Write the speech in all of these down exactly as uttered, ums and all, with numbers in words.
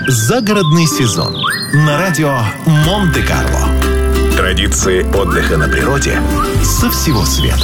Загородный сезон на радио Монте-Карло. Традиции отдыха на природе со всего света.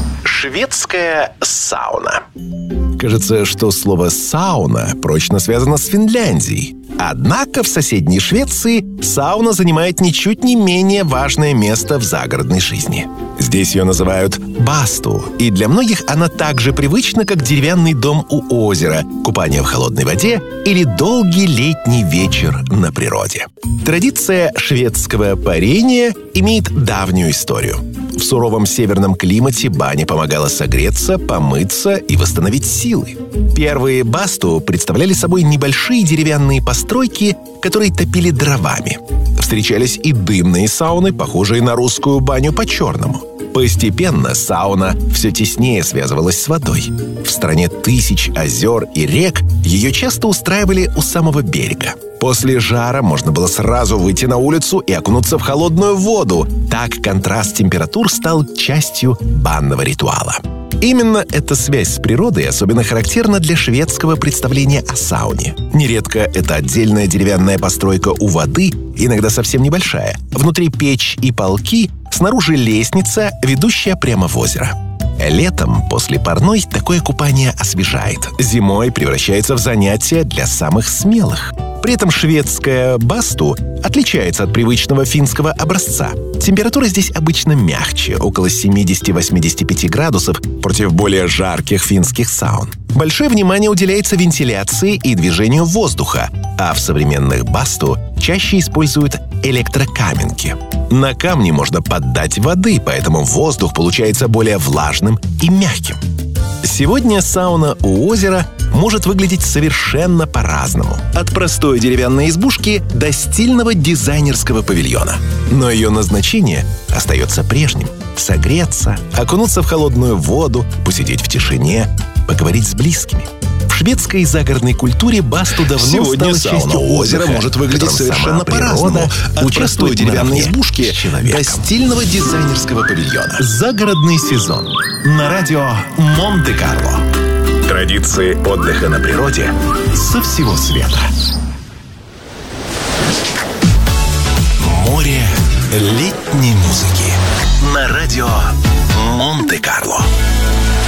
Шведская сауна. Кажется, что слово «сауна» прочно связано с Финляндией. Однако в соседней Швеции сауна занимает ничуть не менее важное место в загородной жизни. Здесь ее называют «басту», и для многих она так же привычна, как деревянный дом у озера, купание в холодной воде или долгий летний вечер на природе. Традиция шведского парения имеет давнюю историю. В суровом северном климате баня помогала согреться, помыться и восстановить силы. Первые басту представляли собой небольшие деревянные постройки, которые топили дровами. Встречались и дымные сауны, похожие на русскую баню по-черному. Постепенно сауна все теснее связывалась с водой. В стране тысяч озер и рек ее часто устраивали у самого берега. После жара можно было сразу выйти на улицу и окунуться в холодную воду. Так контраст температур стал частью банного ритуала. Именно эта связь с природой особенно характерна для шведского представления о сауне. Нередко это отдельная деревянная постройка у воды, иногда совсем небольшая. Внутри печь и полки, снаружи лестница, ведущая прямо в озеро. Летом, после парной, такое купание освежает. Зимой превращается в занятие для самых смелых. При этом шведская басту отличается от привычного финского образца. Температура здесь обычно мягче, около семьдесят-восемьдесят пять градусов, против более жарких финских саун. Большое внимание уделяется вентиляции и движению воздуха, а в современных басту чаще используют электрокаменки. На камни можно поддать воды, поэтому воздух получается более влажным и мягким. Сегодня сауна у озера может выглядеть совершенно по-разному. От простой деревянной избушки до стильного дизайнерского павильона. Но ее назначение остается прежним. Согреться, окунуться в холодную воду, посидеть в тишине, поговорить с близкими. В шведской загородной культуре басту давно Сегодня стала частью озера отдыха, может выглядеть совершенно по-разному. От простой деревянной избушки до стильного дизайнерского павильона. Загородный сезон на радио Монте-Карло. Традиции отдыха на природе со всего света. Море летней музыки на радио Монте-Карло.